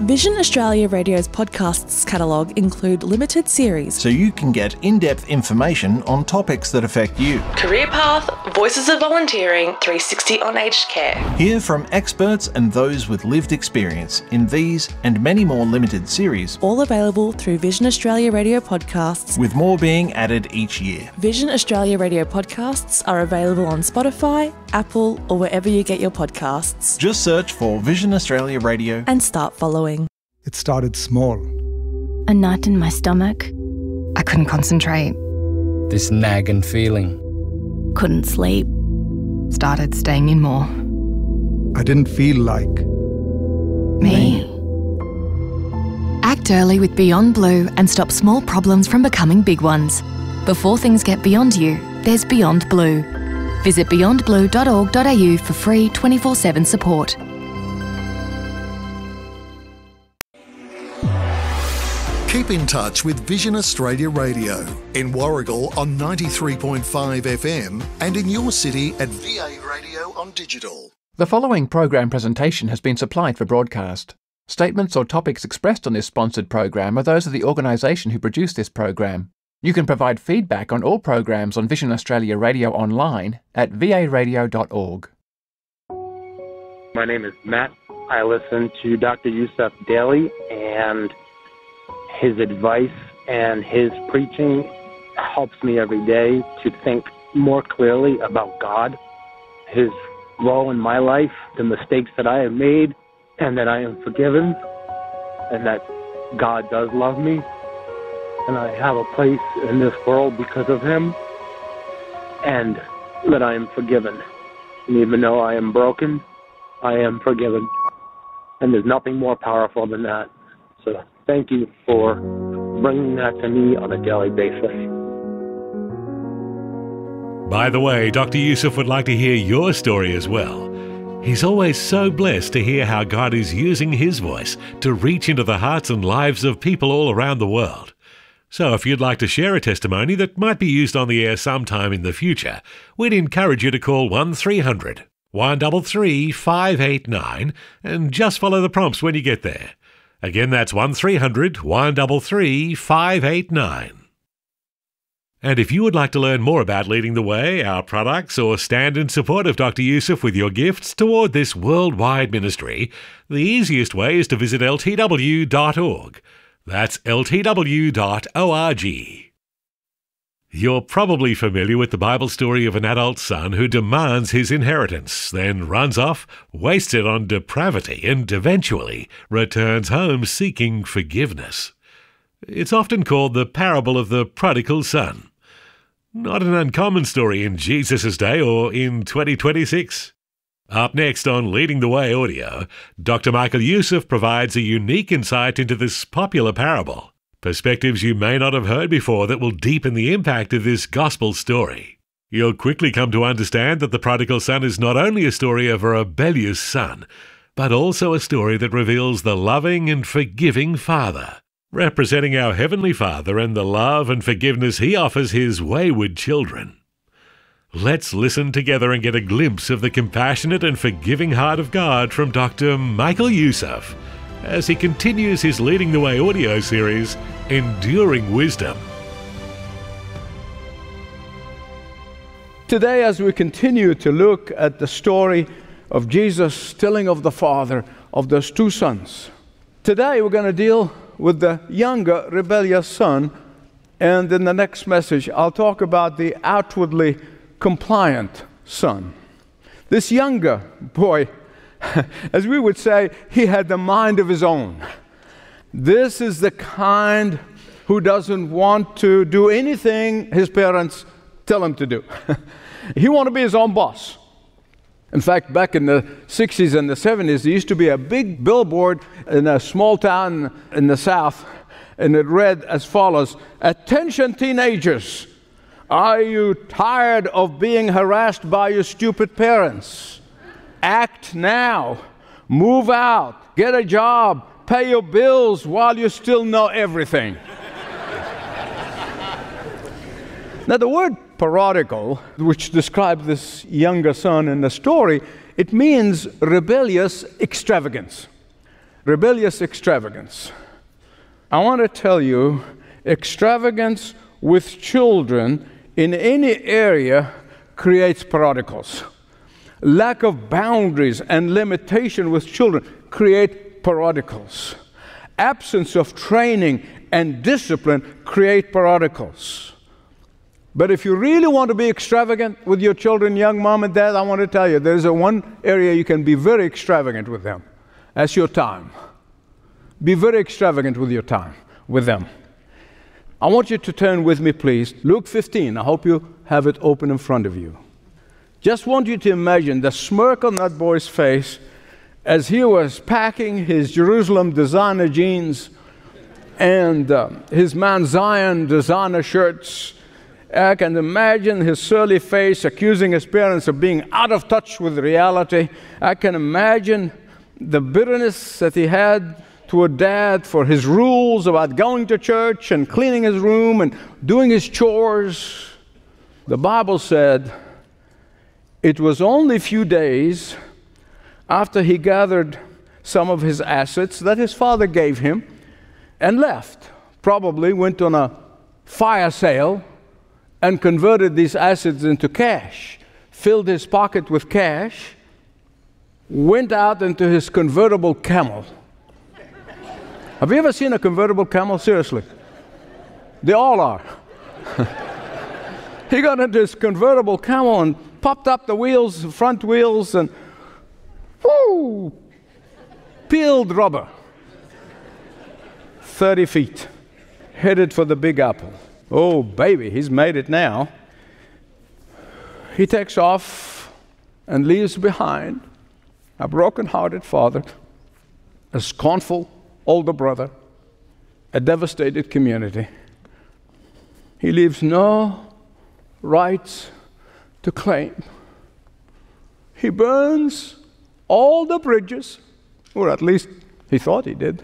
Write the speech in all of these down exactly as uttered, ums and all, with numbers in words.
Vision Australia Radio's podcasts catalogue include limited series, so you can get in-depth information on topics that affect you. Career Path, Voices of Volunteering, three sixty on aged care. Hear from experts and those with lived experience in these and many more limited series. All available through Vision Australia Radio podcasts, with more being added each year. Vision Australia Radio podcasts are available on Spotify, Apple, or wherever you get your podcasts. Just search for Vision Australia Radio and start following. It started small. A knot in my stomach. I couldn't concentrate. This nagging feeling. Couldn't sleep. Started staying in more. I didn't feel like me. Act early with Beyond Blue and stop small problems from becoming big ones. Before things get beyond you, there's Beyond Blue. Visit beyond blue dot org dot a u for free twenty-four seven support. Keep in touch with Vision Australia Radio in Warragul on ninety-three point five F M and in your city at V A Radio on digital. The following program presentation has been supplied for broadcast. Statements or topics expressed on this sponsored program are those of the organisation who produced this program. You can provide feedback on all programs on Vision Australia Radio online at v a radio dot org. My name is Matt. I listen to Doctor Youssef daily, and his advice and his preaching helps me every day to think more clearly about God, his role in my life, the mistakes that I have made, and that I am forgiven, and that God does love me, and I have a place in this world because of him, and that I am forgiven. And even though I am broken, I am forgiven. And there's nothing more powerful than that. So thank you for bringing that to me on a daily basis. By the way, Doctor Youssef would like to hear your story as well. He's always so blessed to hear how God is using his voice to reach into the hearts and lives of people all around the world. So if you'd like to share a testimony that might be used on the air sometime in the future, we'd encourage you to call one three hundred, one three three, five eight nine and just follow the prompts when you get there. Again, that's one three hundred, one three three, five eight nine. And if you would like to learn more about Leading the Way, our products, or stand in support of Doctor Youssef with your gifts toward this worldwide ministry, the easiest way is to visit L T W dot org. That's L T W dot org. You're probably familiar with the Bible story of an adult son who demands his inheritance, then runs off, wastes it on depravity, and eventually returns home seeking forgiveness. It's often called the parable of the prodigal son. Not an uncommon story in Jesus' day or in twenty twenty-six. Up next on Leading the Way Audio, Doctor Michael Youssef provides a unique insight into this popular parable. Perspectives you may not have heard before that will deepen the impact of this gospel story. You'll quickly come to understand that the prodigal son is not only a story of a rebellious son, but also a story that reveals the loving and forgiving Father, representing our Heavenly Father and the love and forgiveness he offers his wayward children. Let's listen together and get a glimpse of the compassionate and forgiving heart of God from Doctor Michael Youssef as he continues his Leading the Way audio series, Enduring Wisdom. Today, as we continue to look at the story of Jesus telling of the father of those two sons, today we're going to deal with the younger rebellious son, and in the next message I'll talk about the outwardly compliant son. This younger boy, as we would say, he had the mind of his own. This is the kind who doesn't want to do anything his parents tell him to do. He wanted to be his own boss. In fact, back in the sixties and the seventies, there used to be a big billboard in a small town in the South, and it read as follows: "Attention teenagers, are you tired of being harassed by your stupid parents? Act now. Move out. Get a job. Pay your bills while you still know everything." Now, the word prodigal, which describes this younger son in the story, it means rebellious extravagance. rebellious extravagance. I want to tell you, extravagance with children in any area creates prodigals. Lack of boundaries and limitation with children create prodigals. Absence of training and discipline create prodigals. But if you really want to be extravagant with your children, young mom and dad, I want to tell you, there's a one area you can be very extravagant with them. That's your time. Be very extravagant with your time, with them. I want you to turn with me, please. Luke fifteen. I hope you have it open in front of you. Just want you to imagine the smirk on that boy's face as he was packing his Jerusalem designer jeans and uh, his Mount Zion designer shirts. I can imagine his surly face accusing his parents of being out of touch with reality. I can imagine the bitterness that he had toward dad for his rules about going to church and cleaning his room and doing his chores. The Bible said it was only a few days after he gathered some of his assets that his father gave him and left. Probably went on a fire sale and converted these assets into cash, filled his pocket with cash, went out into his convertible camel. Have you ever seen a convertible camel? Seriously. They all are. He got into his convertible camel and popped up the wheels, front wheels, and whoo, peeled rubber. thirty feet. Headed for the Big Apple. Oh, baby, he's made it now. He takes off and leaves behind a broken-hearted father, a scornful older brother, a devastated community. He leaves no rights to claim. He burns all the bridges, or at least he thought he did.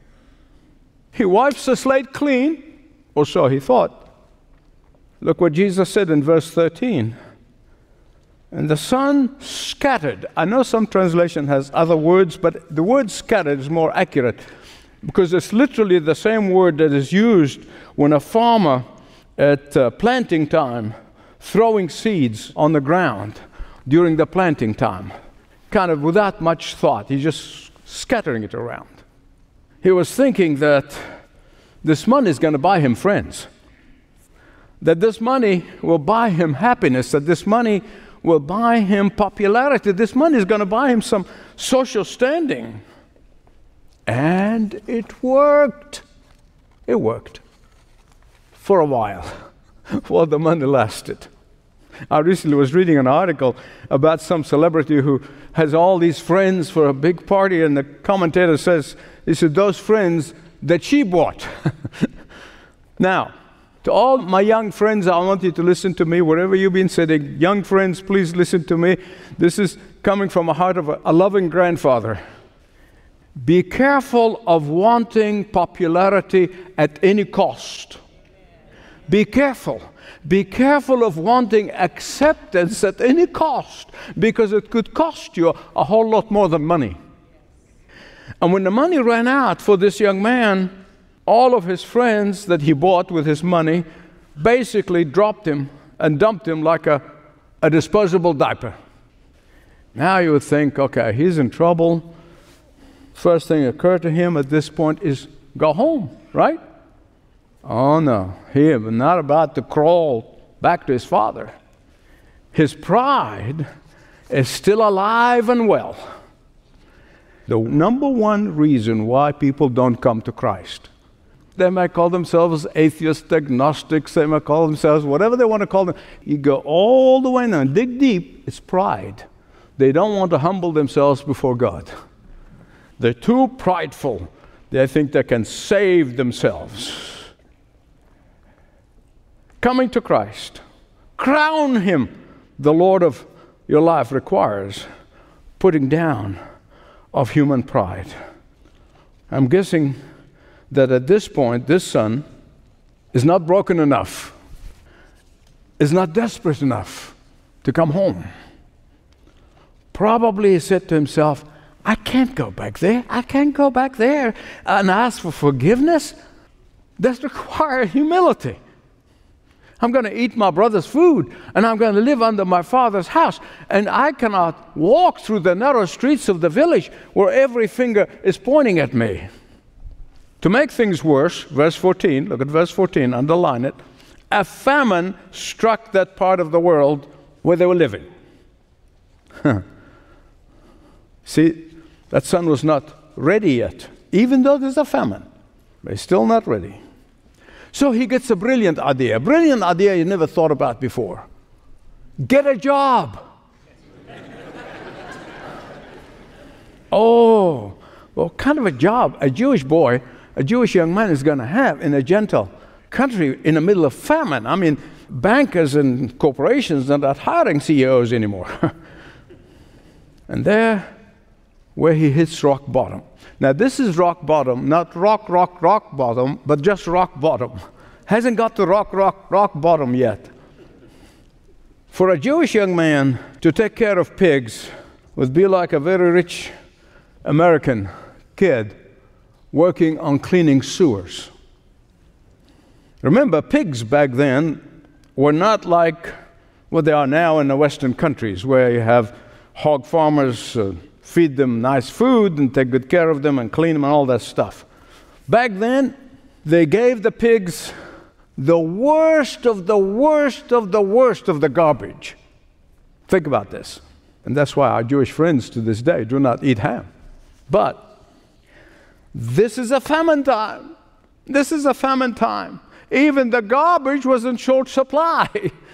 He wipes the slate clean, or so he thought. Look what Jesus said in verse thirteen. And the son scattered. I know some translation has other words, but the word scattered is more accurate because it's literally the same word that is used when a farmer at uh, planting time throwing seeds on the ground during the planting time, kind of without much thought. He's just scattering it around. He was thinking that this money is going to buy him friends, that this money will buy him happiness, that this money will buy him popularity, this money is going to buy him some social standing. And it worked. It worked. For a while. While the money lasted. I recently was reading an article about some celebrity who has all these friends for a big party, and the commentator says, he said, those friends that she bought. Now, to all my young friends, I want you to listen to me wherever you've been sitting. Young friends, please listen to me. This is coming from a heart of a, a loving grandfather. Be careful of wanting popularity at any cost. Be careful. Be careful of wanting acceptance at any cost, because it could cost you a whole lot more than money. And when the money ran out for this young man, all of his friends that he bought with his money basically dropped him and dumped him like a, a disposable diaper. Now you would think, okay, he's in trouble. First thing that occurred to him at this point is go home, right? Oh no, he was not about to crawl back to his father. His pride is still alive and well. The number one reason why people don't come to Christ, they might call themselves atheists, agnostics, they might call themselves whatever they want to call them. You go all the way down, dig deep, it's pride. They don't want to humble themselves before God. They're too prideful. They think they can save themselves. Coming to Christ, crown Him the Lord of your life requires putting down of human pride. I'm guessing that at this point, this son is not broken enough, is not desperate enough to come home. Probably he said to himself, I can't go back there. I can't go back there and ask for forgiveness. That requires humility. I'm going to eat my brother's food, and I'm going to live under my father's house. And I cannot walk through the narrow streets of the village where every finger is pointing at me. To make things worse, verse fourteen, look at verse fourteen, underline it. A famine struck that part of the world where they were living. See, that son was not ready yet, even though there's a famine. But he's still not ready. So he gets a brilliant idea, a brilliant idea you never thought about before. Get a job. Oh, what kind of a job a Jewish boy, a Jewish young man is going to have in a Gentile country in the middle of famine? I mean, bankers and corporations are not hiring C E Os anymore. And there, where he hits rock bottom. Now, this is rock bottom, not rock, rock, rock bottom, but just rock bottom. Hasn't got to rock, rock, rock bottom yet. For a Jewish young man to take care of pigs would be like a very rich American kid working on cleaning sewers. Remember, pigs back then were not like what they are now in the Western countries, where you have hog farmers uh, feed them nice food and take good care of them and clean them and all that stuff. Back then, they gave the pigs the worst of the worst of the worst of the garbage. Think about this. And that's why our Jewish friends to this day do not eat ham. But this is a famine time. This is a famine time. Even the garbage was in short supply.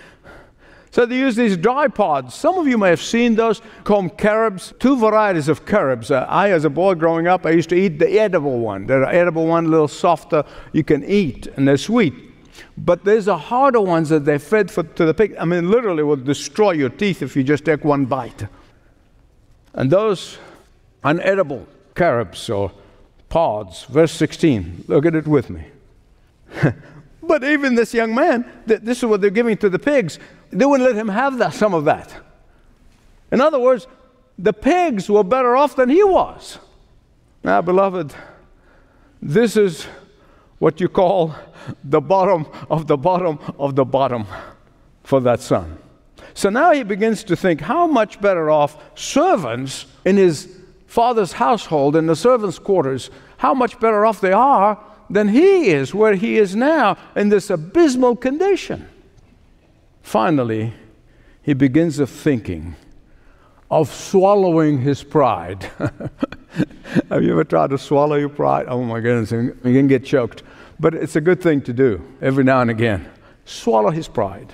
So they use these dry pods. Some of you may have seen those called carobs, two varieties of carobs. Uh, I, as a boy growing up, I used to eat the edible one. The edible one, a little softer, you can eat, and they're sweet. But there's the harder ones that they fed for, to the pig. I mean, literally will destroy your teeth if you just take one bite. And those unedible carobs or pods, verse sixteen, look at it with me. But even this young man, th- this is what they're giving to the pigs. They wouldn't let him have that, some of that. In other words, the pigs were better off than he was. Now, beloved, this is what you call the bottom of the bottom of the bottom for that son. So now he begins to think how much better off servants in his father's household, in the servants' quarters, how much better off they are than he is, where he is now in this abysmal condition. Finally, he begins of thinking of swallowing his pride. Have you ever tried to swallow your pride? Oh my goodness, you can get choked. But it's a good thing to do every now and again. Swallow his pride.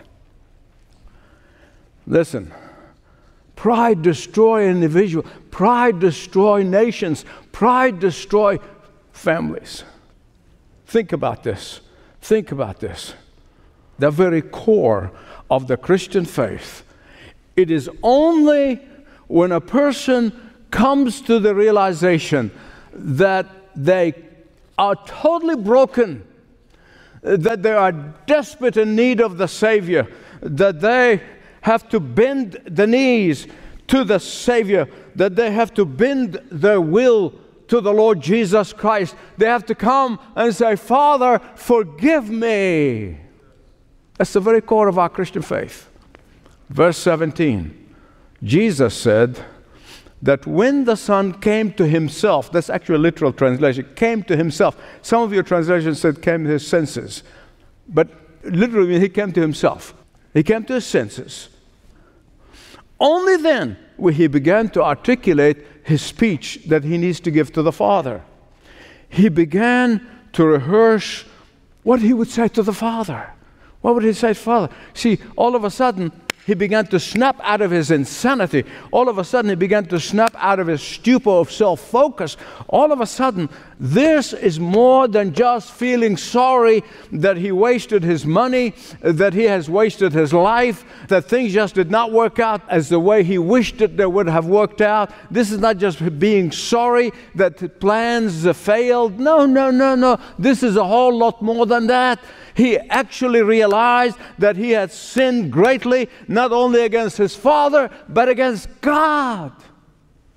Listen, pride destroys individuals. Pride destroys nations. Pride destroys families. Think about this. Think about this. The very core of the Christian faith. It is only when a person comes to the realization that they are totally broken, that they are desperate in need of the Savior, that they have to bend the knees to the Savior, that they have to bend their will to the Lord Jesus Christ. They have to come and say, Father, forgive me. That's the very core of our Christian faith. Verse seventeen, Jesus said that when the Son came to himself, that's actually a literal translation, came to himself. Some of your translations said came to his senses. But literally he came to himself. He came to his senses. Only then will he began to articulate his speech that he needs to give to the Father. He began to rehearse what he would say to the Father. What would he say to Father? See, all of a sudden, he began to snap out of his insanity. All of a sudden, he began to snap out of his stupor of self-focus. All of a sudden, this is more than just feeling sorry that he wasted his money, that he has wasted his life, that things just did not work out as the way he wished that they would have worked out. This is not just being sorry that plans failed. No, no, no, no. This is a whole lot more than that. He actually realized that he had sinned greatly, not only against his Father, but against God.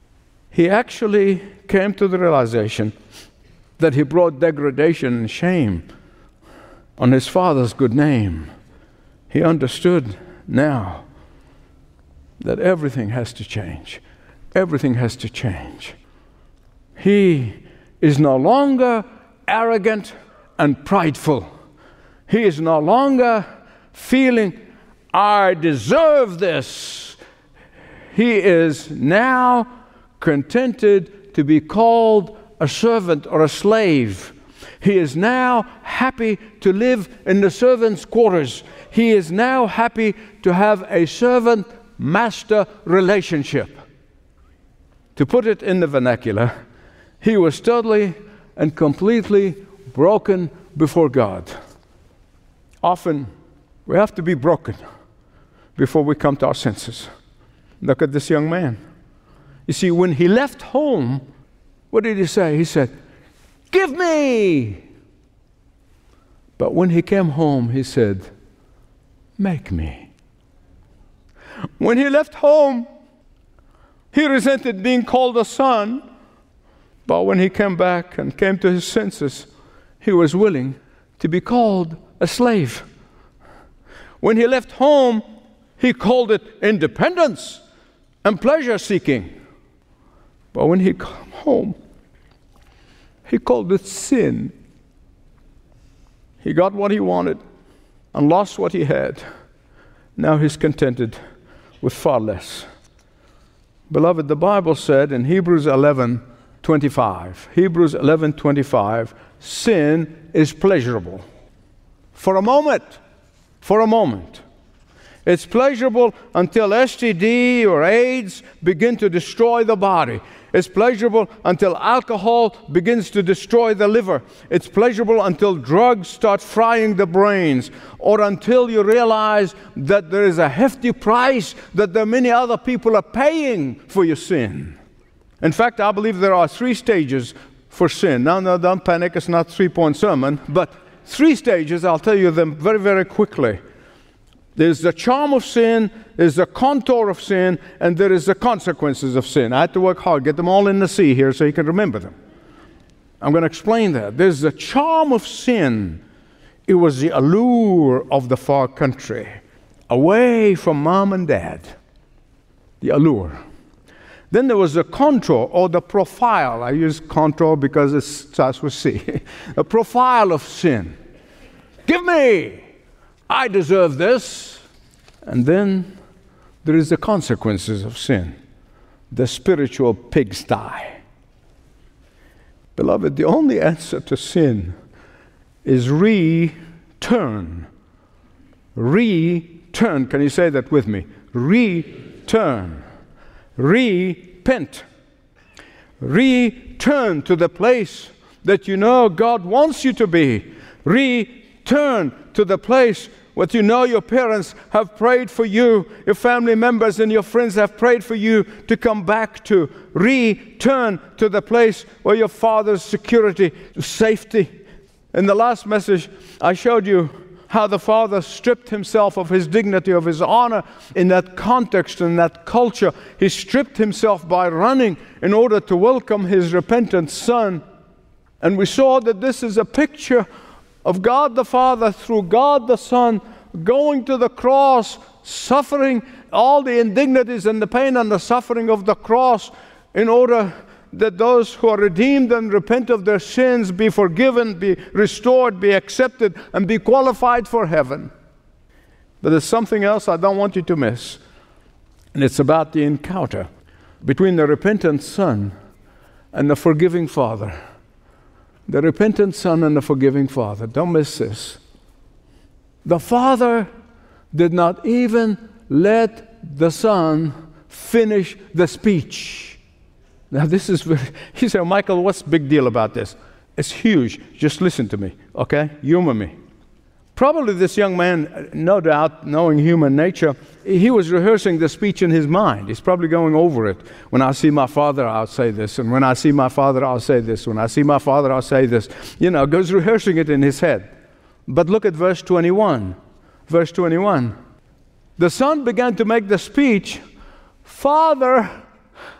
he actually came to the realization that he brought degradation and shame on his father's good name. He understood now that everything has to change. Everything has to change. He is no longer arrogant and prideful. He is no longer feeling, I deserve this. He is now contented to be called a servant or a slave. He is now happy to live in the servant's quarters. He is now happy to have a servant-master relationship. To put it in the vernacular, he was totally and completely broken before God. Often, we have to be broken before we come to our senses. Look at this young man. You see, when he left home, what did he say? He said, "Give me!" But when he came home, he said, "Make me." When he left home, he resented being called a son. But when he came back and came to his senses, he was willing to be called a slave. When he left home, he called it independence and pleasure-seeking. But when he came home, he called it sin. He got what he wanted and lost what he had. Now he's contented with far less. Beloved, the Bible said in Hebrews eleven twenty-five, Hebrews eleven twenty-five, sin is pleasurable. For a moment, for a moment. It's pleasurable until S T D or AIDS begin to destroy the body. It's pleasurable until alcohol begins to destroy the liver. It's pleasurable until drugs start frying the brains, or until you realize that there is a hefty price that there are many other people are paying for your sin. In fact, I believe there are three stages for sin. Now, no, don't panic. It's not a three-point sermon, but three stages. I'll tell you them very, very quickly. There's the charm of sin, there's the contour of sin, and there is the consequences of sin. I had to work hard, get them all in the C here so you can remember them. I'm going to explain that. There's the charm of sin. It was the allure of the far country, away from mom and dad. The allure. Then there was the contour or the profile. I use contour because it starts with C. The profile of sin. Give me! I deserve this. And then there is the consequences of sin, the spiritual pigsty. Beloved, the only answer to sin is return. Return. Can you say that with me? Return. Repent. Return to the place that you know God wants you to be. Return to the place what you know your parents have prayed for you, your family members and your friends have prayed for you to come back to. Return to the place where your father's security, safety. In the last message, I showed you how the father stripped himself of his dignity, of his honor. In that context, in that culture, he stripped himself by running in order to welcome his repentant son. And we saw that this is a picture of God the Father through God the Son going to the cross, suffering all the indignities and the pain and the suffering of the cross in order that those who are redeemed and repent of their sins be forgiven, be restored, be accepted, and be qualified for heaven. But there's something else I don't want you to miss, and it's about the encounter between the repentant son and the forgiving father. The repentant son and the forgiving father. Don't miss this. The father did not even let the son finish the speech. Now this is very, you say, Michael, what's the big deal about this? It's huge. Just listen to me, okay? Humor me. Probably this young man, no doubt, knowing human nature, he was rehearsing the speech in his mind. He's probably going over it. When I see my father, I'll say this. And when I see my father, I'll say this. When I see my father, I'll say this. You know, goes rehearsing it in his head. But look at verse twenty-one. Verse twenty-one. The son began to make the speech, Father,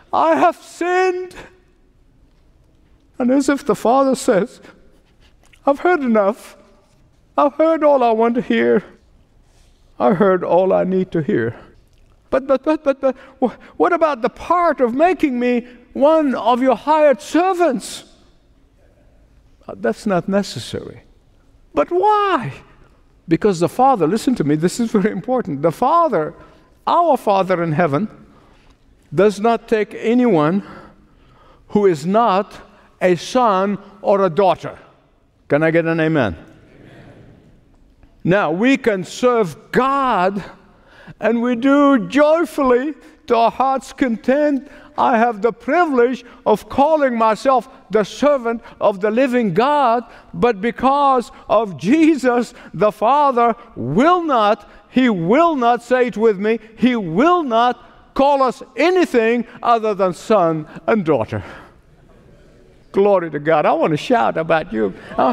I have sinned. And as if the Father says, I've heard enough. I've heard all I want to hear. I heard all I need to hear. But, but, but, but, but, what about the part of making me one of your hired servants? That's not necessary. But why? Because the Father, listen to me, this is very important. The Father, our Father in heaven, does not take anyone who is not a son or a daughter. Can I get an amen? Amen. Now, we can serve God, and we do joyfully to our heart's content. I have the privilege of calling myself the servant of the living God, but because of Jesus, the Father will not, He will not, say it with me, He will not call us anything other than son and daughter. Glory to God. I want to shout about you.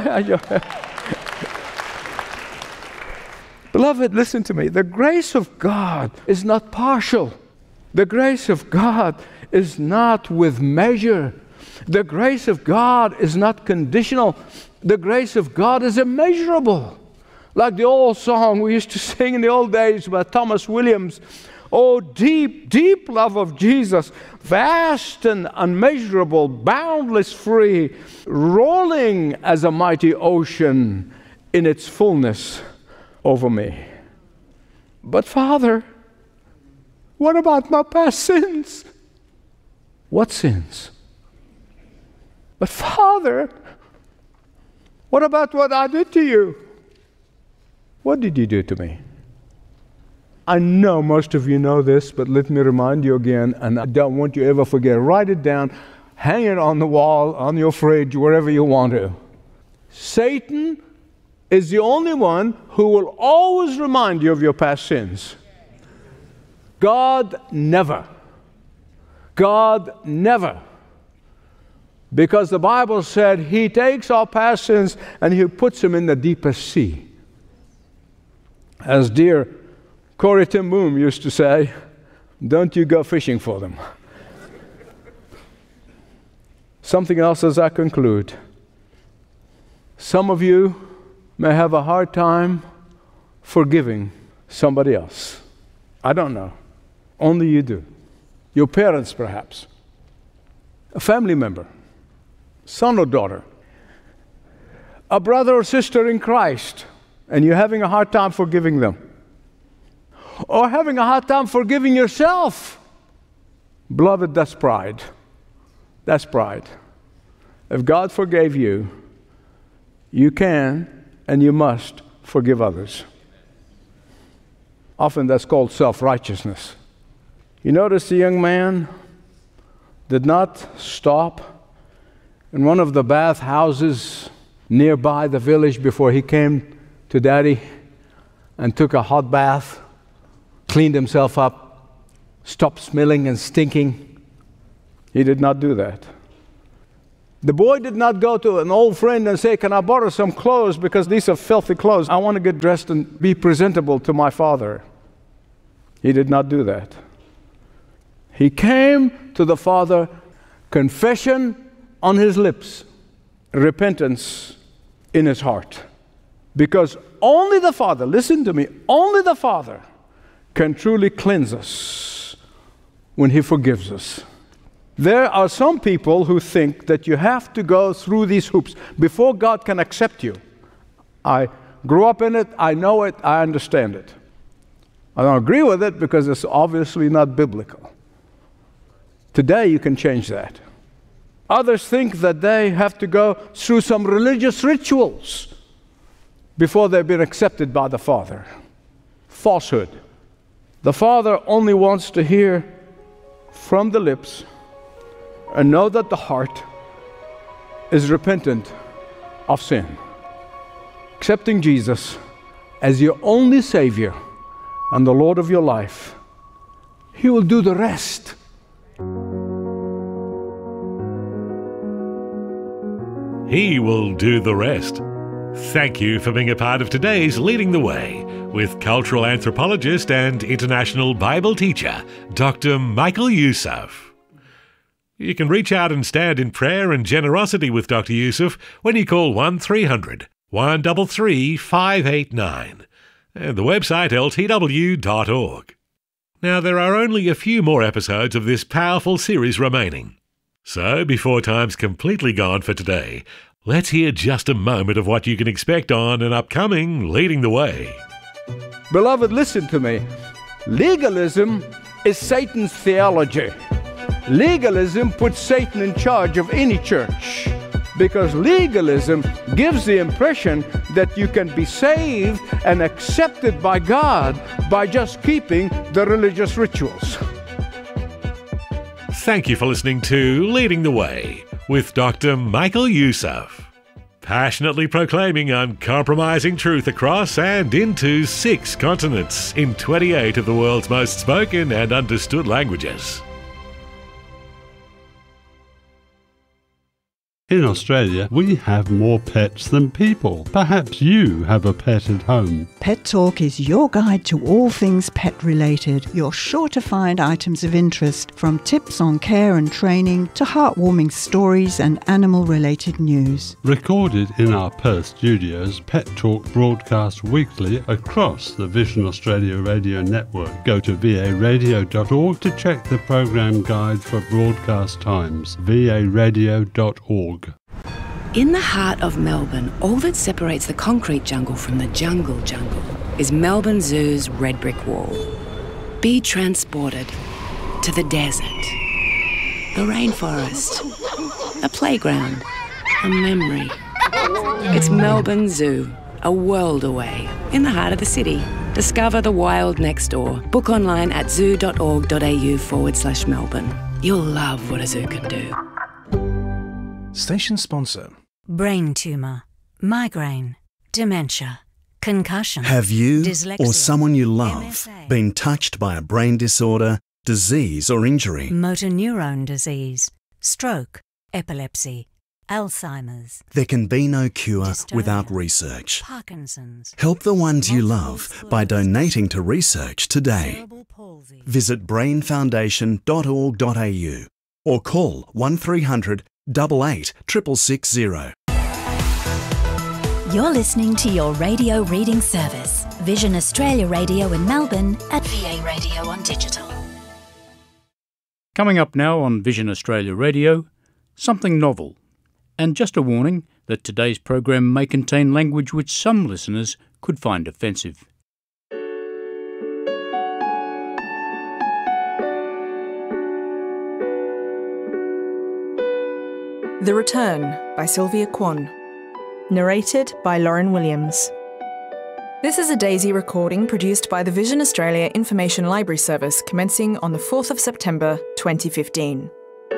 Beloved, listen to me. The grace of God is not partial. The grace of God is not with measure. The grace of God is not conditional. The grace of God is immeasurable. Like the old song we used to sing in the old days by Thomas Williams. Oh, deep, deep love of Jesus, vast and unmeasurable, boundless free, rolling as a mighty ocean in its fullness over me. But Father, what about my past sins? What sins? But Father, what about what I did to you? What did you do to me? I know most of you know this, but let me remind you again, and I don't want you to ever forget. Write it down, hang it on the wall, on your fridge, wherever you want to. Satan is the only one who will always remind you of your past sins. God never. God never. Because the Bible said He takes our past sins and He puts them in the deepest sea. As dear Corrie ten Boom used to say, don't you go fishing for them. Something else as I conclude. Some of you may have a hard time forgiving somebody else. I don't know. Only you do. Your parents, perhaps. A family member. Son or daughter. A brother or sister in Christ, and you're having a hard time forgiving them. Or having a hard time forgiving yourself. Beloved, that's pride. That's pride. If God forgave you, you can and you must forgive others. Often that's called self-righteousness. You notice the young man did not stop in one of the bath houses nearby the village before he came to Daddy and took a hot bath, cleaned himself up, stopped smelling and stinking. He did not do that. The boy did not go to an old friend and say, can I borrow some clothes because these are filthy clothes. I want to get dressed and be presentable to my father. He did not do that. He came to the Father, confession on his lips, repentance in his heart. Because only the Father, listen to me, only the Father can truly cleanse us when He forgives us. There are some people who think that you have to go through these hoops before God can accept you. I grew up in it, I know it, I understand it. I don't agree with it because it's obviously not biblical. Today you can change that. Others think that they have to go through some religious rituals before they've been accepted by the Father. Falsehood. The Father only wants to hear from the lips and know that the heart is repentant of sin. Accepting Jesus as your only Savior and the Lord of your life, He will do the rest. He will do the rest. Thank you for being a part of today's Leading the Way with cultural anthropologist and international Bible teacher, Doctor Michael Youssef. You can reach out and stand in prayer and generosity with Doctor Yusuf when you call one three hundred, one three three, five eight nine and the website l t w dot org. Now, there are only a few more episodes of this powerful series remaining. So, before time's completely gone for today, let's hear just a moment of what you can expect on an upcoming Leading the Way. Beloved, listen to me. Legalism is Satan's theology. Legalism puts Satan in charge of any church, because legalism gives the impression that you can be saved and accepted by God by just keeping the religious rituals. Thank you for listening to Leading the Way with Doctor Michael Yusuf, passionately proclaiming uncompromising truth across and into six continents in twenty-eight of the world's most spoken and understood languages. In Australia, we have more pets than people. Perhaps you have a pet at home. Pet Talk is your guide to all things pet related. You're sure to find items of interest, from tips on care and training to heartwarming stories and animal related news. Recorded in our Perth studios, Pet Talk broadcasts weekly across the Vision Australia radio network. Go to v a radio dot org to check the program guide for broadcast times. v a radio dot org. In the heart of Melbourne, all that separates the concrete jungle from the jungle jungle is Melbourne Zoo's red brick wall. Be transported to the desert, the rainforest, a playground, a memory. It's Melbourne Zoo, a world away, in the heart of the city. Discover the wild next door. Book online at zoo dot org dot a u forward slash Melbourne. You'll love what a zoo can do. Station sponsor. Brain tumour, migraine, dementia, concussion. Have you dyslexia, or someone you love M S A, been touched by a brain disorder, disease or injury? motor neurone disease, stroke, epilepsy, Alzheimer's. There can be no cure Dystonia, without research. Parkinson's. Help the ones you love by donating to research today. Visit brain foundation dot org dot a u or call one three hundred, double eight, six six six zero. You're listening to your radio reading service, Vision Australia Radio in Melbourne at V A Radio on Digital. Coming up now on Vision Australia Radio, something novel. And just a warning that today's program may contain language which some listeners could find offensive. The Return by Sylvia Kwan. Narrated by Lauren Williams. This is a Daisy recording produced by the Vision Australia Information Library Service commencing on the fourth of September twenty fifteen.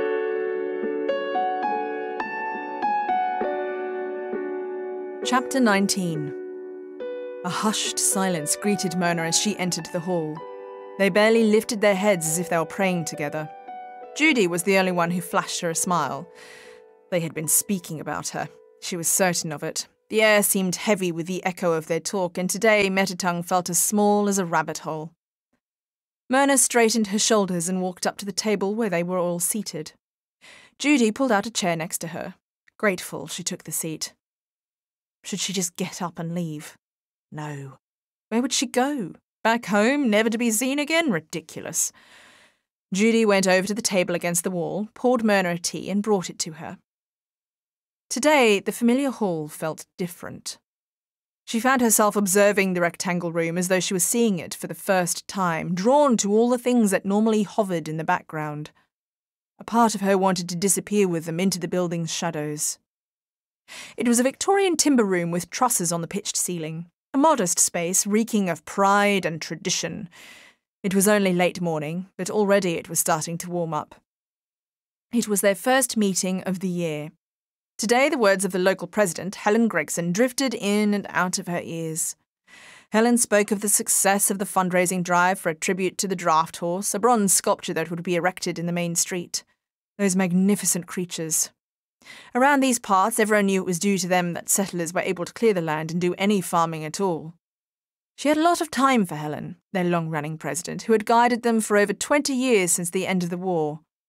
Chapter nineteen. A hushed silence greeted Myrna as she entered the hall. They barely lifted their heads as if they were praying together. Judy was the only one who flashed her a smile. They had been speaking about her. She was certain of it. The air seemed heavy with the echo of their talk, and today Metatongue felt as small as a rabbit hole. Myrna straightened her shoulders and walked up to the table where they were all seated. Judy pulled out a chair next to her. Grateful, she took the seat. Should she just get up and leave? No. Where would she go? Back home, never to be seen again? Ridiculous. Judy went over to the table against the wall, poured Myrna a tea, and brought it to her. Today, the familiar hall felt different. She found herself observing the rectangle room as though she was seeing it for the first time, drawn to all the things that normally hovered in the background. A part of her wanted to disappear with them into the building's shadows. It was a Victorian timber room with trusses on the pitched ceiling, a modest space reeking of pride and tradition. It was only late morning, but already it was starting to warm up. It was their first meeting of the year. Today the words of the local president, Helen Gregson, drifted in and out of her ears. Helen spoke of the success of the fundraising drive for a tribute to the draft horse, a bronze sculpture that would be erected in the main street. Those magnificent creatures. Around these parts, everyone knew it was due to them that settlers were able to clear the land and do any farming at all. She had a lot of time for Helen, their long-running president, who had guided them for over twenty years since the end of the war.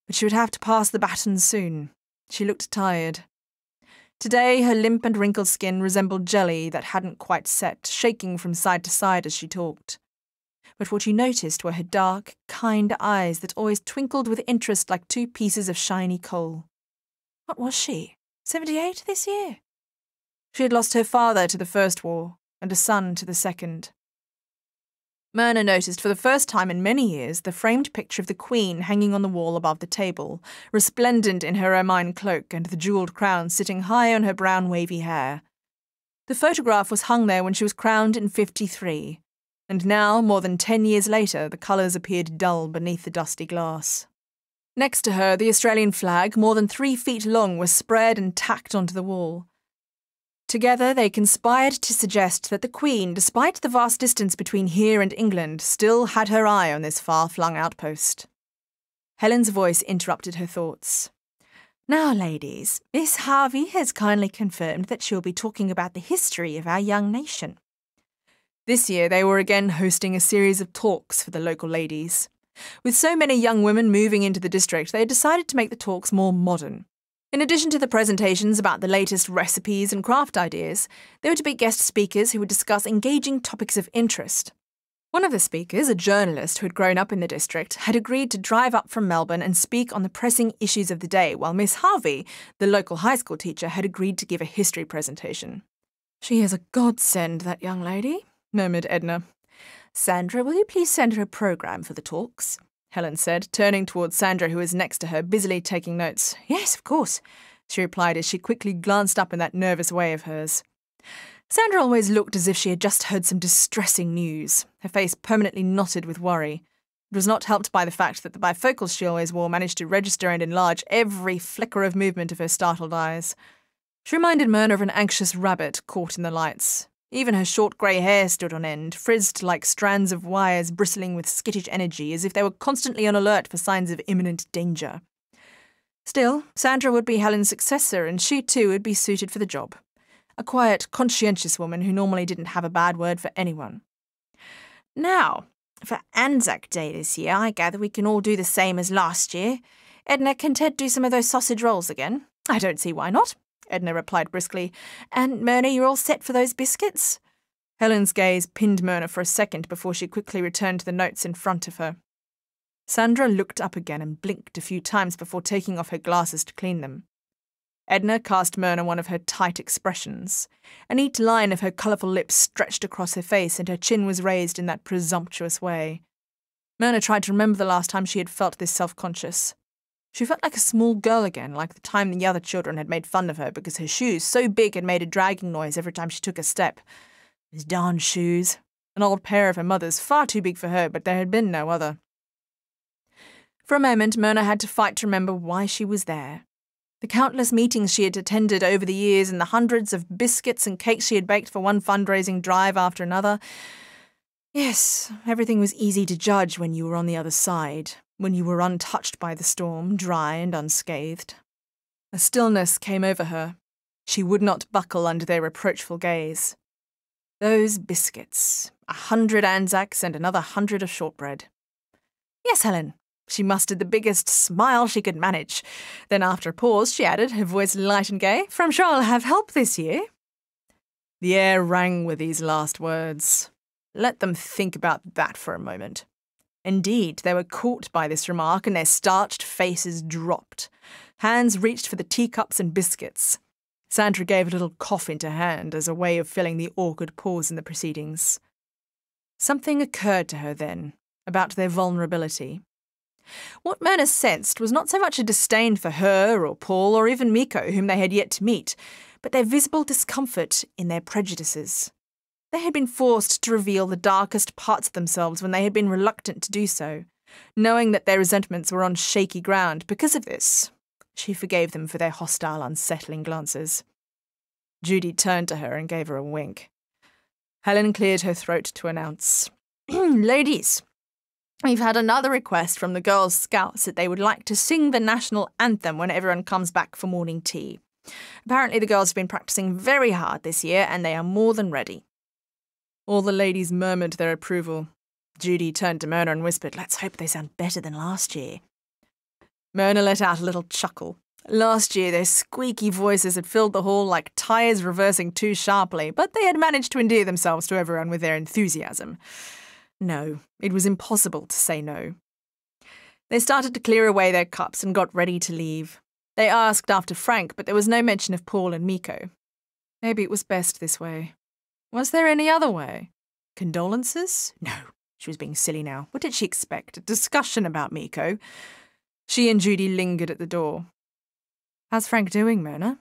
but she would have to pass the baton soon. She looked tired. Today, her limp and wrinkled skin resembled jelly that hadn't quite set, shaking from side to side as she talked. But what you noticed were her dark, kind eyes that always twinkled with interest like two pieces of shiny coal. What was she? Seventy-eight this year? She had lost her father to the First War, and a son to the Second. Myrna noticed for the first time in many years the framed picture of the Queen hanging on the wall above the table, resplendent in her ermine cloak and the jewelled crown sitting high on her brown wavy hair. The photograph was hung there when she was crowned in fifty-three, and now, more than ten years later, the colours appeared dull beneath the dusty glass. Next to her, the Australian flag, more than three feet long, was spread and tacked onto the wall. Together, they conspired to suggest that the Queen, despite the vast distance between here and England, still had her eye on this far-flung outpost. Helen's voice interrupted her thoughts. Now, ladies, Miss Harvey has kindly confirmed that she'll be talking about the history of our young nation. This year, they were again hosting a series of talks for the local ladies. With so many young women moving into the district, they had decided to make the talks more modern. In addition to the presentations about the latest recipes and craft ideas, there were to be guest speakers who would discuss engaging topics of interest. One of the speakers, a journalist who had grown up in the district, had agreed to drive up from Melbourne and speak on the pressing issues of the day, while Miss Harvey, the local high school teacher, had agreed to give a history presentation. "She is a godsend, that young lady," murmured Edna. "Sandra, will you please send her a programme for the talks?" Helen said, turning towards Sandra, who was next to her, busily taking notes. "Yes, of course," she replied as she quickly glanced up in that nervous way of hers. Sandra always looked as if she had just heard some distressing news, her face permanently knotted with worry. It was not helped by the fact that the bifocals she always wore managed to register and enlarge every flicker of movement of her startled eyes. She reminded Myrna of an anxious rabbit caught in the lights. Even her short grey hair stood on end, frizzed like strands of wires bristling with skittish energy, as if they were constantly on alert for signs of imminent danger. Still, Sandra would be Helen's successor, and she too would be suited for the job. A quiet, conscientious woman who normally didn't have a bad word for anyone. "Now, for Anzac Day this year, I gather we can all do the same as last year. Edna, can Ted do some of those sausage rolls again?" "I don't see why not," Edna replied briskly. "And Myrna, you're all set for those biscuits?" Helen's gaze pinned Myrna for a second before she quickly returned to the notes in front of her. Sandra looked up again and blinked a few times before taking off her glasses to clean them. Edna cast Myrna one of her tight expressions. A neat line of her colourful lips stretched across her face, and her chin was raised in that presumptuous way. Myrna tried to remember the last time she had felt this self-conscious. She felt like a small girl again, like the time the other children had made fun of her because her shoes, so big, had made a dragging noise every time she took a step. Those darn shoes. An old pair of her mother's, far too big for her, but there had been no other. For a moment, Myrna had to fight to remember why she was there. The countless meetings she had attended over the years and the hundreds of biscuits and cakes she had baked for one fundraising drive after another. Yes, everything was easy to judge when you were on the other side. When you were untouched by the storm, dry and unscathed. A stillness came over her. She would not buckle under their reproachful gaze. Those biscuits. A hundred Anzacs and another hundred of shortbread. "Yes, Helen." She mustered the biggest smile she could manage. Then after a pause, she added, her voice light and gay, "For I'm sure I'll have help this year." The air rang with these last words. Let them think about that for a moment. Indeed, they were caught by this remark, and their starched faces dropped. Hands reached for the teacups and biscuits. Sandra gave a little cough into hand as a way of filling the awkward pause in the proceedings. Something occurred to her then, about their vulnerability. What Myrna sensed was not so much a disdain for her or Paul or even Miko, whom they had yet to meet, but their visible discomfort in their prejudices. They had been forced to reveal the darkest parts of themselves when they had been reluctant to do so. Knowing that their resentments were on shaky ground because of this, she forgave them for their hostile, unsettling glances. Judy turned to her and gave her a wink. Helen cleared her throat to announce, "Ladies, we've had another request from the Girl Scouts that they would like to sing the national anthem when everyone comes back for morning tea. Apparently the girls have been practicing very hard this year, and they are more than ready." All the ladies murmured their approval. Judy turned to Myrna and whispered, "Let's hope they sound better than last year." Myrna let out a little chuckle. Last year, their squeaky voices had filled the hall like tyres reversing too sharply, but they had managed to endear themselves to everyone with their enthusiasm. No, it was impossible to say no. They started to clear away their cups and got ready to leave. They asked after Frank, but there was no mention of Paul and Miko. Maybe it was best this way. Was there any other way? Condolences? No, she was being silly now. What did she expect? A discussion about Miko? She and Judy lingered at the door. How's Frank doing, Myrna?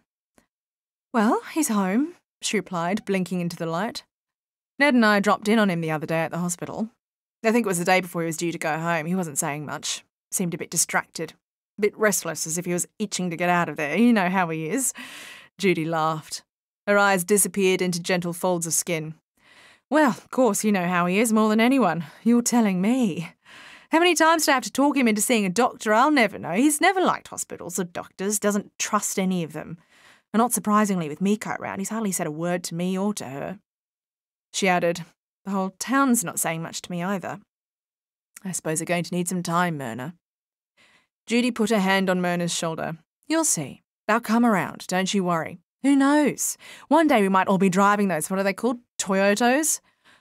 Well, he's home, she replied, blinking into the light. Ned and I dropped in on him the other day at the hospital. I think it was the day before he was due to go home. He wasn't saying much. Seemed a bit distracted. A bit restless, as if he was itching to get out of there. You know how he is. Judy laughed. Her eyes disappeared into gentle folds of skin. Well, of course, you know how he is more than anyone. You're telling me. How many times do I have to talk him into seeing a doctor? I'll never know. He's never liked hospitals or doctors, doesn't trust any of them. And not surprisingly, with Miko around, he's hardly said a word to me or to her. She added, the whole town's not saying much to me either. I suppose they're going to need some time, Myrna. Judy put her hand on Myrna's shoulder. You'll see. They'll come around, don't you worry. Who knows? One day we might all be driving those, what are they called? Toyotos?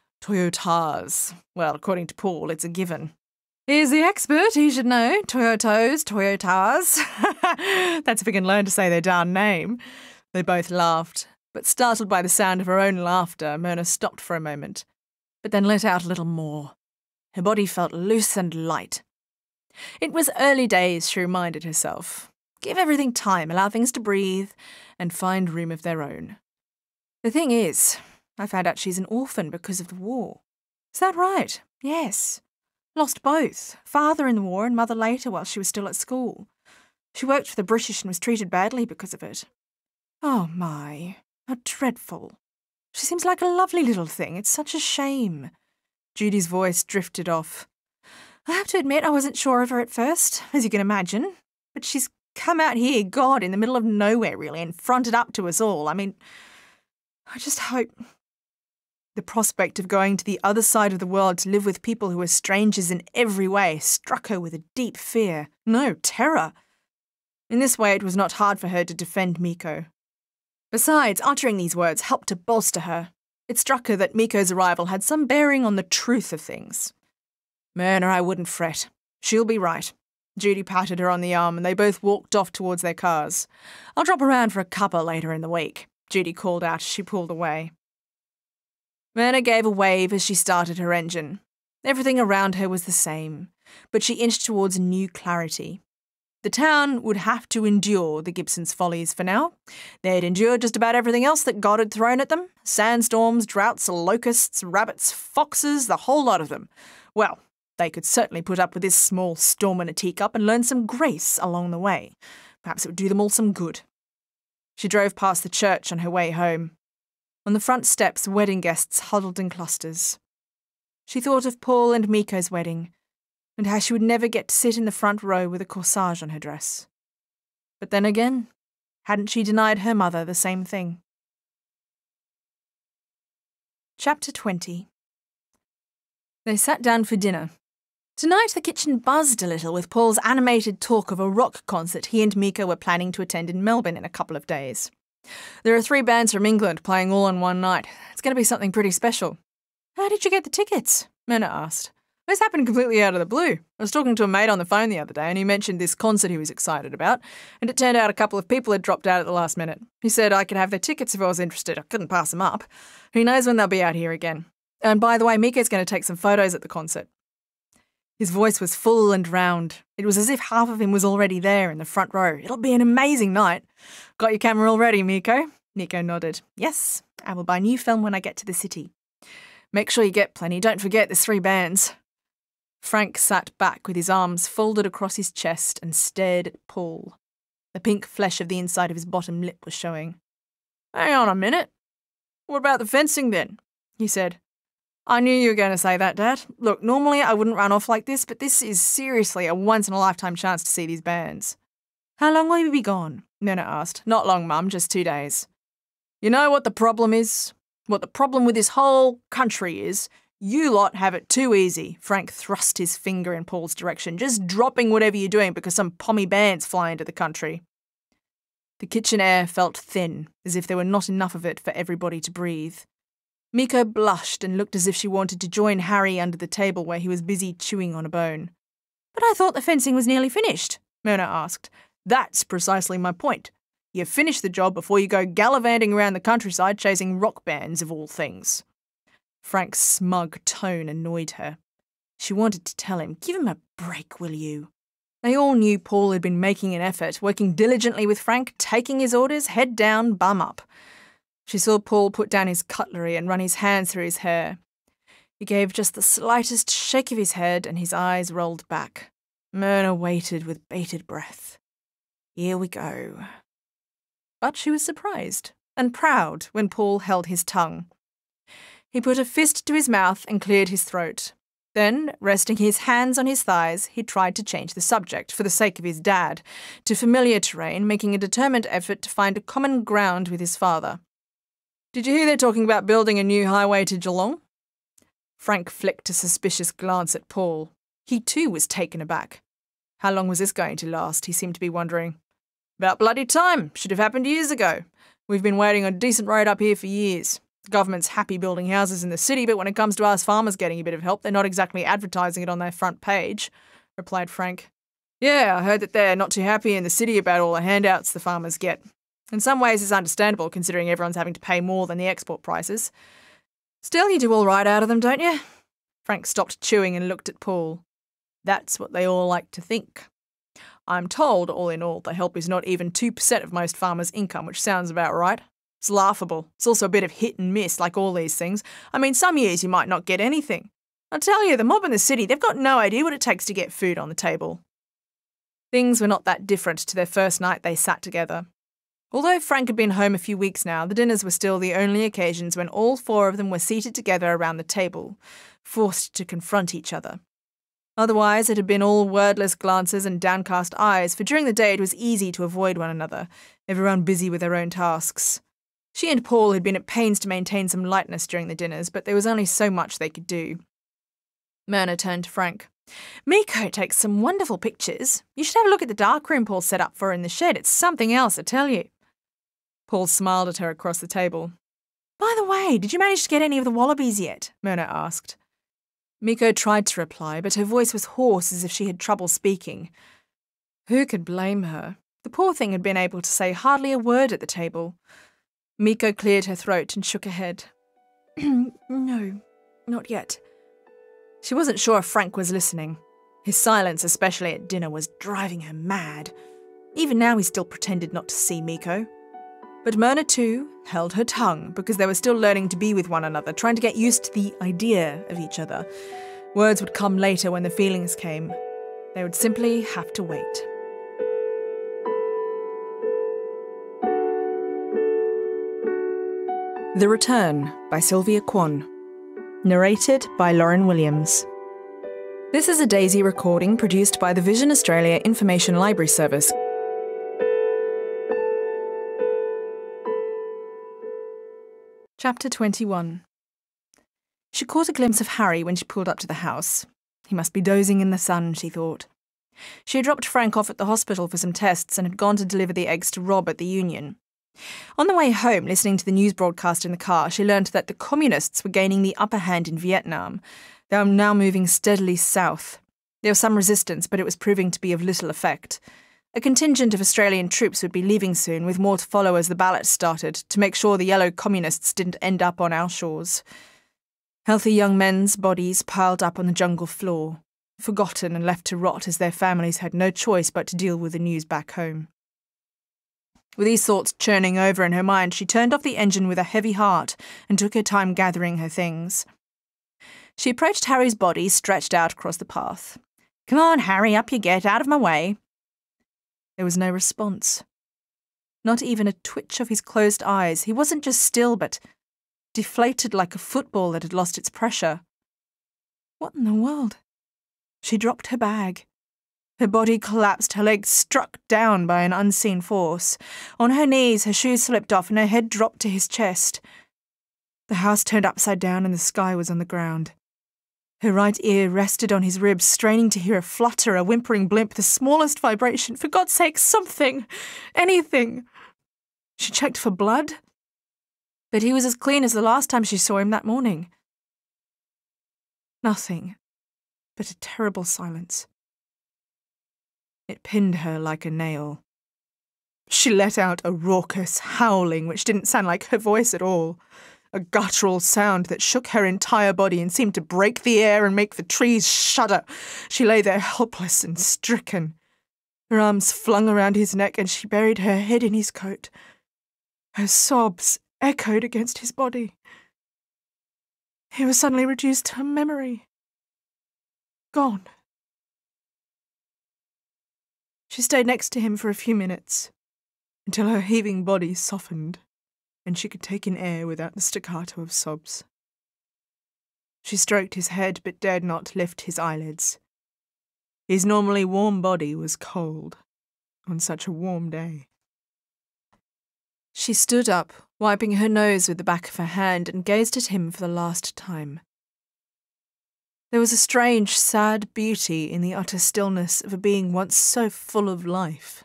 Toyotas. Well, according to Paul, it's a given. He's the expert, he should know. Toyotos, Toyotas. That's if we can learn to say their darn name. They both laughed, but startled by the sound of her own laughter, Myrna stopped for a moment, but then let out a little more. Her body felt loose and light. It was early days, she reminded herself. Give everything time, allow things to breathe, and find room of their own. The thing is, I found out she's an orphan because of the war. Is that right? Yes. Lost both, father in the war and mother later while she was still at school. She worked for the British and was treated badly because of it. Oh my, how dreadful. She seems like a lovely little thing. It's such a shame. Judy's voice drifted off. I have to admit I wasn't sure of her at first, as you can imagine. But she's come out here, God, in the middle of nowhere really, and fronted up to us all. I mean, I just hope... The prospect of going to the other side of the world to live with people who were strangers in every way struck her with a deep fear. No, terror. In this way it was not hard for her to defend Miko. Besides, uttering these words helped to bolster her. It struck her that Miko's arrival had some bearing on the truth of things. Myrna, I wouldn't fret. She'll be right. Judy patted her on the arm and they both walked off towards their cars. I'll drop around for a cuppa later in the week, Judy called out as she pulled away. Myrna gave a wave as she started her engine. Everything around her was the same, but she inched towards new clarity. The town would have to endure the Gibsons' follies for now. They'd endured just about everything else that God had thrown at them. Sandstorms, droughts, locusts, rabbits, foxes, the whole lot of them. Well, they could certainly put up with this small storm in a teacup and learn some grace along the way. Perhaps it would do them all some good. She drove past the church on her way home. On the front steps, wedding guests huddled in clusters. She thought of Paul and Miko's wedding, and how she would never get to sit in the front row with a corsage on her dress. But then again, hadn't she denied her mother the same thing? Chapter twenty. They sat down for dinner. Tonight the kitchen buzzed a little with Paul's animated talk of a rock concert he and Miko were planning to attend in Melbourne in a couple of days. There are three bands from England playing all on one night. It's going to be something pretty special. How did you get the tickets? Myrna asked. This happened completely out of the blue. I was talking to a mate on the phone the other day and he mentioned this concert he was excited about, and it turned out a couple of people had dropped out at the last minute. He said I could have their tickets if I was interested. I couldn't pass them up. Who knows when they'll be out here again. And by the way, Miko's going to take some photos at the concert. His voice was full and round. It was as if half of him was already there in the front row. It'll be an amazing night. Got your camera all ready, Miko? Miko nodded. Yes, I will buy new film when I get to the city. Make sure you get plenty. Don't forget there's three bands. Frank sat back with his arms folded across his chest and stared at Paul. The pink flesh of the inside of his bottom lip was showing. Hang on a minute. What about the fencing then? He said. I knew you were going to say that, Dad. Look, normally I wouldn't run off like this, but this is seriously a once-in-a-lifetime chance to see these bands. How long will you be gone? Myrna asked. Not long, Mum, just two days. You know what the problem is? What the problem with this whole country is? You lot have it too easy. Frank thrust his finger in Paul's direction, just dropping whatever you're doing because some pommy band's fly into the country. The kitchen air felt thin, as if there were not enough of it for everybody to breathe. Miko blushed and looked as if she wanted to join Harry under the table where he was busy chewing on a bone. But I thought the fencing was nearly finished, Myrna asked. That's precisely my point. You finish the job before you go gallivanting around the countryside chasing rock bands of all things. Frank's smug tone annoyed her. She wanted to tell him, give him a break, will you? They all knew Paul had been making an effort, working diligently with Frank, taking his orders, head down, bum up. She saw Paul put down his cutlery and run his hands through his hair. He gave just the slightest shake of his head and his eyes rolled back. Myrna waited with bated breath. Here we go. But she was surprised and proud when Paul held his tongue. He put a fist to his mouth and cleared his throat. Then, resting his hands on his thighs, he tried to change the subject, for the sake of his dad, to familiar terrain, making a determined effort to find a common ground with his father. Did you hear they're talking about building a new highway to Geelong? Frank flicked a suspicious glance at Paul. He too was taken aback. How long was this going to last, he seemed to be wondering. About bloody time. Should have happened years ago. We've been waiting on a decent road up here for years. The government's happy building houses in the city, but when it comes to us farmers getting a bit of help, they're not exactly advertising it on their front page, replied Frank. Yeah, I heard that they're not too happy in the city about all the handouts the farmers get. In some ways it's understandable, considering everyone's having to pay more than the export prices. Still, you do all right out of them, don't you? Frank stopped chewing and looked at Paul. That's what they all like to think. I'm told, all in all, the help is not even two percent of most farmers' income, which sounds about right. It's laughable. It's also a bit of hit and miss, like all these things. I mean, some years you might not get anything. I tell you, the mob in the city, they've got no idea what it takes to get food on the table. Things were not that different to their first night they sat together. Although Frank had been home a few weeks now, the dinners were still the only occasions when all four of them were seated together around the table, forced to confront each other. Otherwise, it had been all wordless glances and downcast eyes, for during the day it was easy to avoid one another, everyone busy with their own tasks. She and Paul had been at pains to maintain some lightness during the dinners, but there was only so much they could do. Myrna turned to Frank. Miko takes some wonderful pictures. You should have a look at the darkroom Paul set up for her in the shed. It's something else, I tell you. Paul smiled at her across the table. By the way, did you manage to get any of the wallabies yet? Myrna asked. Miko tried to reply, but her voice was hoarse as if she had trouble speaking. Who could blame her? The poor thing had been able to say hardly a word at the table. Miko cleared her throat and shook her head. No, not yet. She wasn't sure if Frank was listening. His silence, especially at dinner, was driving her mad. Even now he still pretended not to see Miko. But Myrna, too, held her tongue, because they were still learning to be with one another, trying to get used to the idea of each other. Words would come later when the feelings came. They would simply have to wait. The Return by Sylvia Kwan. Narrated by Lauren Williams. This is a Daisy recording produced by the Vision Australia Information Library Service. Chapter twenty-one. She caught a glimpse of Harry when she pulled up to the house. He must be dozing in the sun, she thought. She had dropped Frank off at the hospital for some tests and had gone to deliver the eggs to Rob at the Union. On the way home, listening to the news broadcast in the car, she learned that the communists were gaining the upper hand in Vietnam. They were now moving steadily south. There was some resistance, but it was proving to be of little effect. A contingent of Australian troops would be leaving soon, with more to follow as the ballot started, to make sure the yellow communists didn't end up on our shores. Healthy young men's bodies piled up on the jungle floor, forgotten and left to rot as their families had no choice but to deal with the news back home. With these thoughts churning over in her mind, she turned off the engine with a heavy heart and took her time gathering her things. She approached Harry's body stretched out across the path. Come on, Harry, up you get, out of my way. There was no response. Not even a twitch of his closed eyes. He wasn't just still, but deflated like a football that had lost its pressure. What in the world? She dropped her bag. Her body collapsed, her legs struck down by an unseen force. On her knees, her shoes slipped off and her head dropped to his chest. The house turned upside down and the sky was on the ground. Her right ear rested on his ribs, straining to hear a flutter, a whimpering blimp, the smallest vibration. For God's sake, something! Anything! She checked for blood, but he was as clean as the last time she saw him that morning. Nothing but a terrible silence. It pinned her like a nail. She let out a raucous howling which didn't sound like her voice at all, a guttural sound that shook her entire body and seemed to break the air and make the trees shudder. She lay there helpless and stricken, her arms flung around his neck, and she buried her head in his coat. Her sobs echoed against his body. He was suddenly reduced to memory. Gone. She stayed next to him for a few minutes, until her heaving body softened, and she could take in air without the staccato of sobs. She stroked his head, but dared not lift his eyelids. His normally warm body was cold on such a warm day. She stood up, wiping her nose with the back of her hand, and gazed at him for the last time. There was a strange, sad beauty in the utter stillness of a being once so full of life.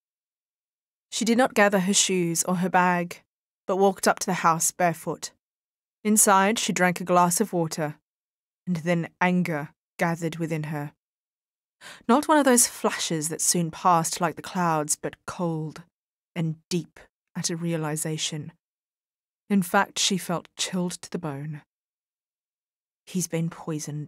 She did not gather her shoes or her bag, but walked up to the house barefoot. Inside, she drank a glass of water, and then anger gathered within her. Not one of those flashes that soon passed like the clouds, but cold and deep at a realization. In fact, she felt chilled to the bone. He's been poisoned.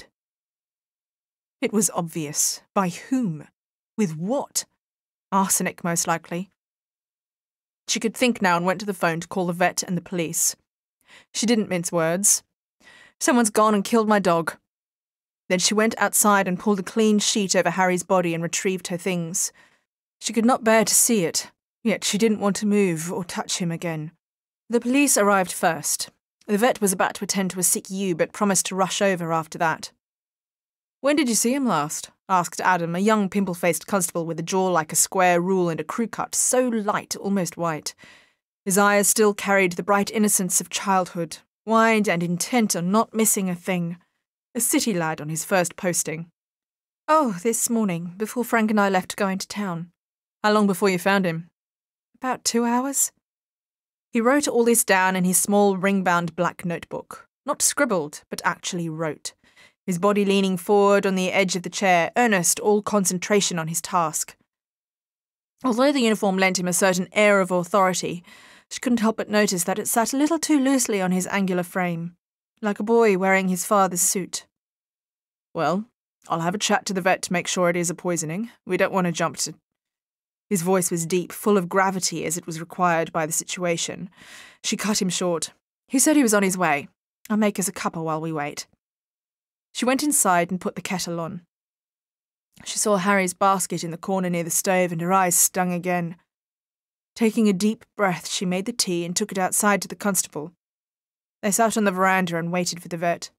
It was obvious. By whom? With what? Arsenic, most likely. She could think now and went to the phone to call the vet and the police. She didn't mince words. Someone's gone and killed my dog. Then she went outside and pulled a clean sheet over Harry's body and retrieved her things. She could not bear to see it, yet she didn't want to move or touch him again. The police arrived first. The vet was about to attend to a sick ewe, but promised to rush over after that. "When did you see him last?" asked Adam, a young pimple-faced constable with a jaw like a square rule and a crew cut, so light, almost white. His eyes still carried the bright innocence of childhood, wide and intent on not missing a thing. A city lad on his first posting. "Oh, this morning, before Frank and I left going to town." "How long before you found him?" "About two hours." He wrote all this down in his small ring-bound black notebook. Not scribbled, but actually wrote. His body leaning forward on the edge of the chair, earnest, all concentration on his task. Although the uniform lent him a certain air of authority, she couldn't help but notice that it sat a little too loosely on his angular frame, like a boy wearing his father's suit. "Well, I'll have a chat to the vet to make sure it is a poisoning. We don't want to jump to..." His voice was deep, full of gravity as it was required by the situation. She cut him short. "He said he was on his way. I'll make us a cuppa while we wait." She went inside and put the kettle on. She saw Harry's basket in the corner near the stove, and her eyes stung again. Taking a deep breath, she made the tea and took it outside to the constable. They sat on the veranda and waited for the vet.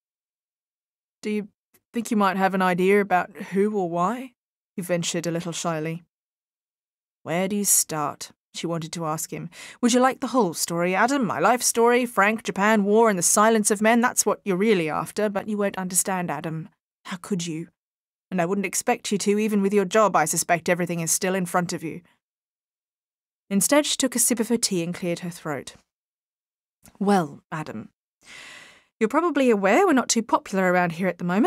"Do you think you might have an idea about who or why?" he ventured a little shyly. "Where do you start?" she wanted to ask him. "Would you like the whole story, Adam? My life story, Frank, Japan, war, and the silence of men? That's what you're really after, but you won't understand, Adam. How could you? And I wouldn't expect you to, even with your job. I suspect everything is still in front of you." Instead, she took a sip of her tea and cleared her throat. "Well, Adam, you're probably aware we're not too popular around here at the moment.